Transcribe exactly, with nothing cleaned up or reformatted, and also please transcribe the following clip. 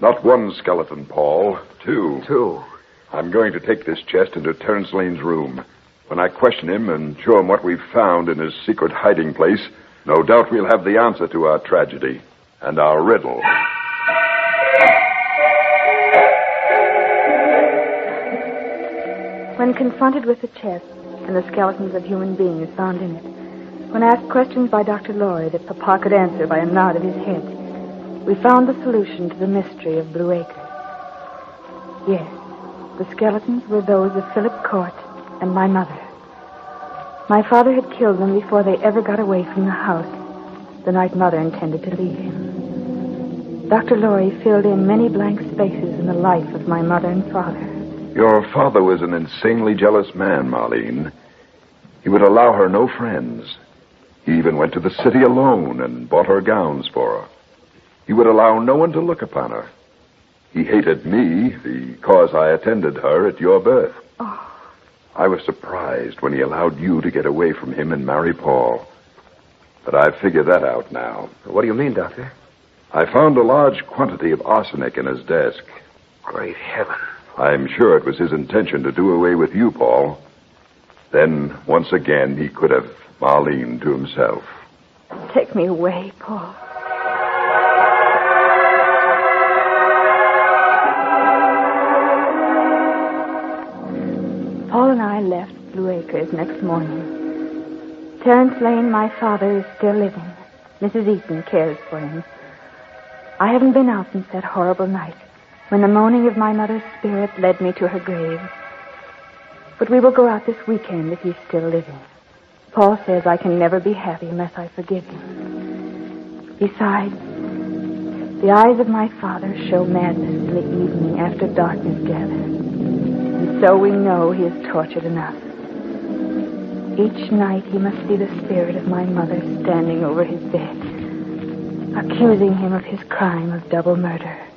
Not one skeleton, Paul. Two. Two. I'm going to take this chest into Terence Lane's room. When I question him and show him what we've found in his secret hiding place, no doubt we'll have the answer to our tragedy and our riddle. When confronted with the chest and the skeletons of human beings found in it, when asked questions by Doctor Lorry that Papa could answer by a nod of his head, we found the solution to the mystery of Blue Acre. Yes, the skeletons were those of Philip Court and my mother. My father had killed them before they ever got away from the house, the night Mother intended to leave him. Doctor Lorry filled in many blank spaces in the life of my mother and father. Your father was an insanely jealous man, Marlene. He would allow her no friends. He even went to the city alone and bought her gowns for her. He would allow no one to look upon her. He hated me because I attended her at your birth. Oh. I was surprised when he allowed you to get away from him and marry Paul. But I've figured that out now. What do you mean, Doctor? I found a large quantity of arsenic in his desk. Great heaven. I'm sure it was his intention to do away with you, Paul. Then, once again, he could have Marlene to himself. Take me away, Paul. Paul and I left Blue Acres next morning. Terence Lane, my father, is still living. Missus Eaton cares for him. I haven't been out since that horrible night, when the moaning of my mother's spirit led me to her grave. But we will go out this weekend if he's still living. Paul says I can never be happy unless I forgive him. Besides, the eyes of my father show madness in the evening after darkness gathers. And so we know he is tortured enough. Each night he must see the spirit of my mother standing over his bed, accusing him of his crime of double murder.